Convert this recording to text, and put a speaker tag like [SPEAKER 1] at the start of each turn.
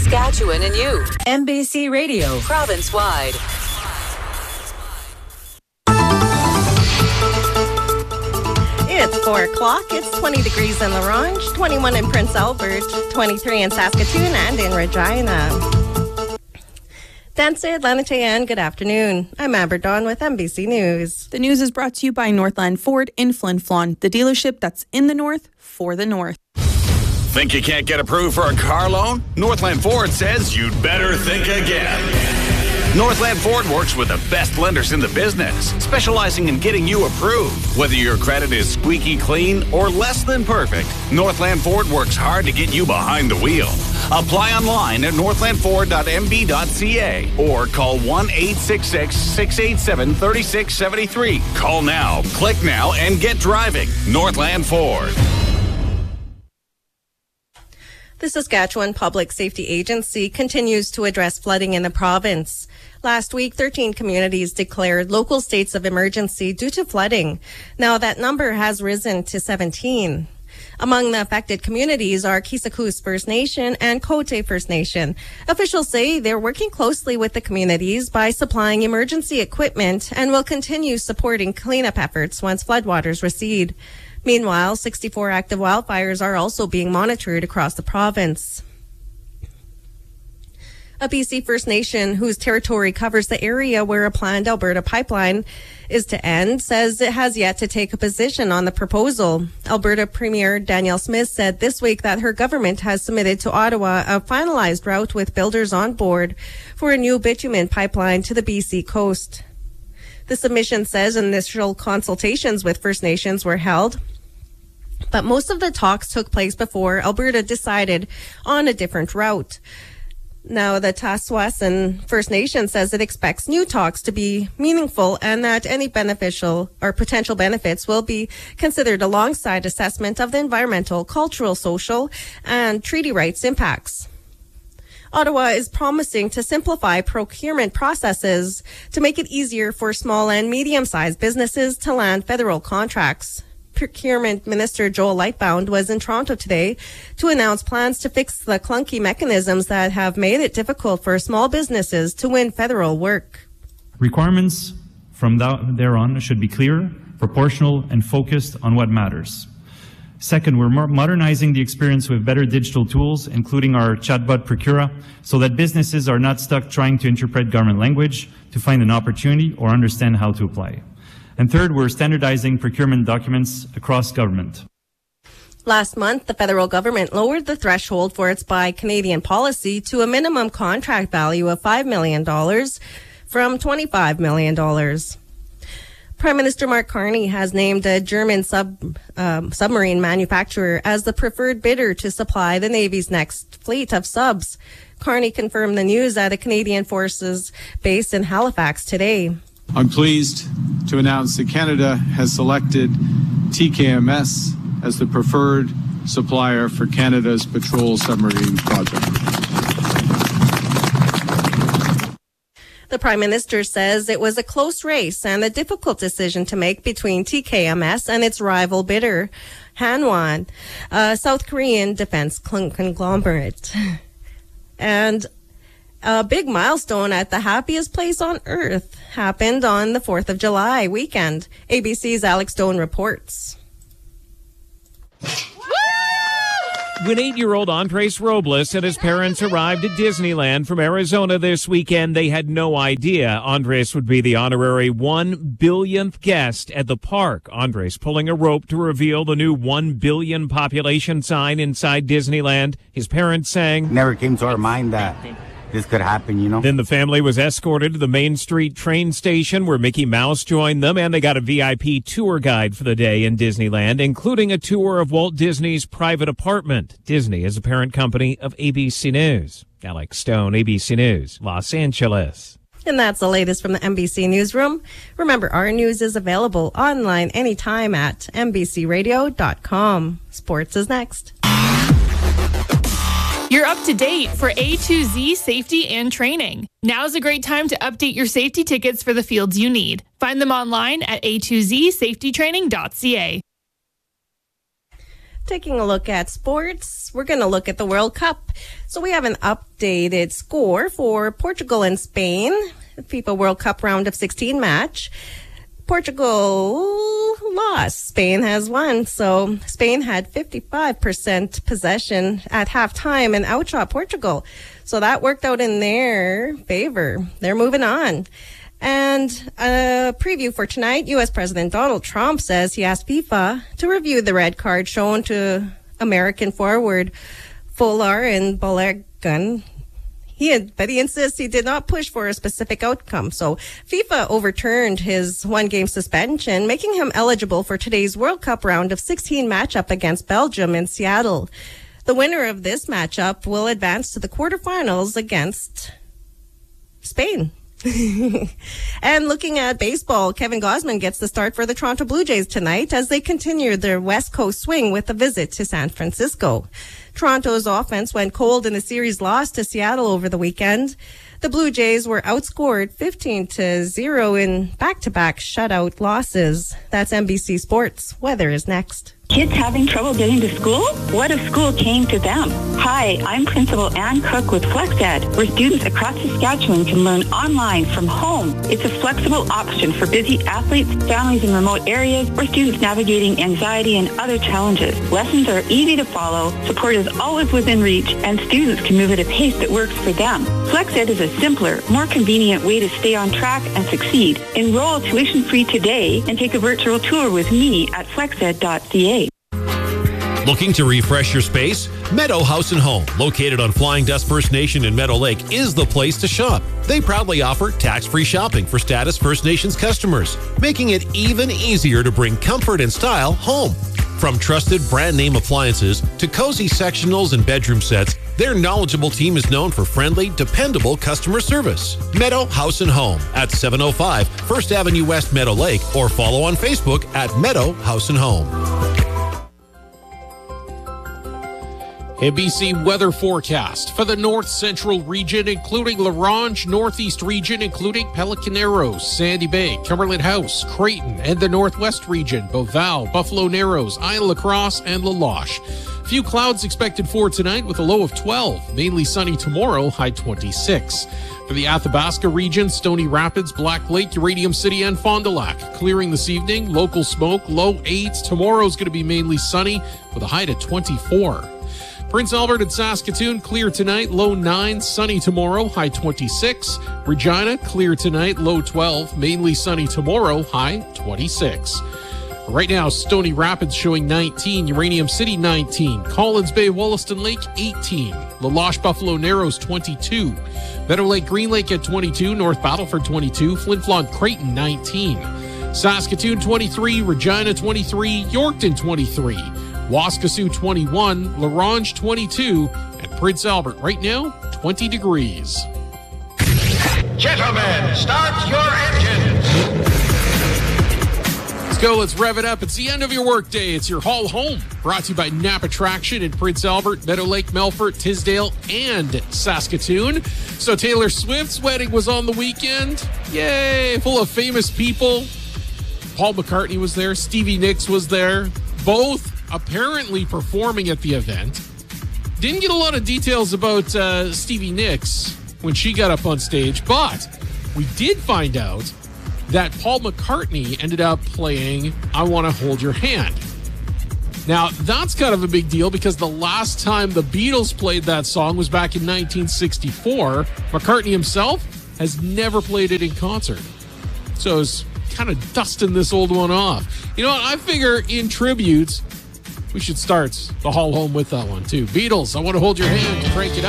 [SPEAKER 1] Saskatchewan and you.
[SPEAKER 2] MBC Radio.
[SPEAKER 1] Province-wide.
[SPEAKER 3] It's 4 o'clock. It's 20 degrees in La Ronge, 21 in Prince Albert, 23 in Saskatoon and in Regina. Danse Atlantic and good afternoon. I'm Amber Dawn with MBC News.
[SPEAKER 4] The news is brought to you by Northland Ford in Flin Flon, the dealership that's in the north for the north.
[SPEAKER 5] Think you can't get approved for a car loan? Northland Ford says you'd better think again. Northland Ford works with the best lenders in the business, specializing in getting you approved. Whether your credit is squeaky clean or less than perfect, Northland Ford works hard to get you behind the wheel. Apply online at northlandford.mb.ca or call 1-866-687-3673. Call now, click now, and get driving. Northland Ford.
[SPEAKER 3] The Saskatchewan Public Safety Agency continues to address flooding in the province. Last week, 13 communities declared local states of emergency due to flooding. Now that number has risen to 17. Among the affected communities are Kisakus First Nation and Cote First Nation. Officials say they're working closely with the communities by supplying emergency equipment and will continue supporting cleanup efforts once floodwaters recede. Meanwhile, 64 active wildfires are also being monitored across the province. A BC First Nation whose territory covers the area where a planned Alberta pipeline is to end says it has yet to take a position on the proposal. Alberta Premier Danielle Smith said this week that her government has submitted to Ottawa a finalized route with builders on board for a new bitumen pipeline to the BC coast. The submission says initial consultations with First Nations were held, but most of the talks took place before Alberta decided on a different route. Now, the Taswasan First Nation says it expects new talks to be meaningful and that any beneficial or potential benefits will be considered alongside assessment of the environmental, cultural, social, and treaty rights impacts. Ottawa is promising to simplify procurement processes to make it easier for small and medium-sized businesses to land federal contracts. Procurement Minister Joel Lightbound was in Toronto today to announce plans to fix the clunky mechanisms that have made it difficult for small businesses to win federal work.
[SPEAKER 6] Requirements from thereon should be clear, proportional, and focused on what matters. Second, we're modernizing the experience with better digital tools, including our chatbot Procura, so that businesses are not stuck trying to interpret government language to find an opportunity or understand how to apply. And third, we're standardizing procurement documents across government.
[SPEAKER 3] Last month, the federal government lowered the threshold for its Buy Canadian policy to a minimum contract value of $5 million from $25 million. Prime Minister Mark Carney has named a German submarine manufacturer as the preferred bidder to supply the Navy's next fleet of subs. Carney confirmed the news at a Canadian Forces base in Halifax today.
[SPEAKER 7] I'm pleased to announce that Canada has selected TKMS as the preferred supplier for Canada's patrol submarine project.
[SPEAKER 3] The Prime Minister says it was a close race and a difficult decision to make between TKMS and its rival bidder, Hanwha, a South Korean defense conglomerate. And a big milestone at the happiest place on earth happened on the 4th of July weekend. ABC's Alex Stone reports.
[SPEAKER 8] When 8-year-old Andres Robles and his parents arrived at Disneyland from Arizona this weekend, they had no idea Andres would be the honorary 1 billionth guest at the park. Andres pulling a rope to reveal the new 1 billion population sign inside Disneyland. His parents saying,
[SPEAKER 9] "Never came to our mind that this could happen, you know."
[SPEAKER 8] Then the family was escorted to the Main Street train station where Mickey Mouse joined them, and they got a VIP tour guide for the day in Disneyland, including a tour of Walt Disney's private apartment. Disney is a parent company of ABC News. Alex Stone, ABC News, Los Angeles.
[SPEAKER 3] And that's the latest from the MBC Newsroom. Remember, our news is available online anytime at mbcradio.com. Sports is next.
[SPEAKER 10] You're up to date for A to Z safety and training. Now's a great time to update your safety tickets for the fields you need. Find them online at a2zsafetytraining.ca.
[SPEAKER 3] Taking a look at sports, we're going to look at the World Cup. So we have an updated score for Portugal and Spain, the FIFA World Cup round of 16 match. Portugal lost. Spain has won. So Spain had 55% possession at halftime and outshot Portugal. So that worked out in their favor. They're moving on. And a preview for tonight, U.S. President Donald Trump says he asked FIFA to review the red card shown to American forward Folarin Balogun. But he insists he did not push for a specific outcome. So FIFA overturned his one-game suspension, making him eligible for today's World Cup round of 16 matchup against Belgium in Seattle. The winner of this matchup will advance to the quarterfinals against Spain. And looking at baseball, Kevin Gausman gets the start for the Toronto Blue Jays tonight as they continue their West Coast swing with a visit to San Francisco. Toronto's offense went cold in a series loss to Seattle over the weekend. The Blue Jays were outscored 15-0 in back-to-back shutout losses. That's NBC Sports. Weather is next.
[SPEAKER 1] Kids having trouble getting to school? What if school came to them? Hi, I'm Principal Ann Cook with FlexEd, where students across Saskatchewan can learn online from home. It's a flexible option for busy athletes, families in remote areas, or students navigating anxiety and other challenges. Lessons are easy to follow, support is always within reach, and students can move at a pace that works for them. FlexEd is a simpler, more convenient way to stay on track and succeed. Enroll tuition-free today and take a virtual tour with me at flexed.ca.
[SPEAKER 2] Looking to refresh your space? Meadow House and Home, located on Flying Dust First Nation in Meadow Lake, is the place to shop. They proudly offer tax-free shopping for Status First Nations customers, making it even easier to bring comfort and style home. From trusted brand-name appliances to cozy sectionals and bedroom sets, their knowledgeable team is known for friendly, dependable customer service. Meadow House and Home at 705 First Avenue West, Meadow Lake, or follow on Facebook at Meadow House and Home.
[SPEAKER 11] NBC weather forecast for the north central region, including La Ronge, northeast region, including Pelican Arrows, Sandy Bay, Cumberland House, Creighton, and the northwest region, Beauval, Buffalo Narrows, Isle La Crosse, and La Loche. Few clouds expected for tonight with a low of 12. Mainly sunny tomorrow, high 26. For the Athabasca region, Stony Rapids, Black Lake, Uranium City, and Fond du Lac. Clearing this evening, local smoke, low 8s. Tomorrow's going to be mainly sunny with a high to 24. Prince Albert and Saskatoon, clear tonight, low 9, sunny tomorrow, high 26. Regina, clear tonight, low 12, mainly sunny tomorrow, high 26. Right now, Stony Rapids showing 19, Uranium City 19, Collins Bay, Wollaston Lake 18, La Loche, Buffalo Narrows 22, Meadow Lake, Green Lake at 22, North Battleford 22, Flin Flon, Creighton 19, Saskatoon 23, Regina 23, Yorkton 23, Waskesiu 21, La Ronge 22, and Prince Albert right now 20 degrees.
[SPEAKER 12] Gentlemen, start your engines.
[SPEAKER 11] Let's go. Let's rev it up. It's the end of your workday. It's your haul home. Brought to you by Napa Traction in Prince Albert, Meadow Lake, Melfort, Tisdale, and Saskatoon. So Taylor Swift's wedding was on the weekend. Yay! Full of famous people. Paul McCartney was there. Stevie Nicks was there. Both apparently performing at the event. Didn't get a lot of details about Stevie Nicks when she got up on stage, but we did find out that Paul McCartney ended up playing I Want to Hold Your Hand. Now, that's kind of a big deal because the last time the Beatles played that song was back in 1964. McCartney himself has never played it in concert. So it's kind of dusting this old one off. You know what? I figure in tribute, we should start the haul home with that one too. Beatles, I Want to Hold Your Hand. Crank it up.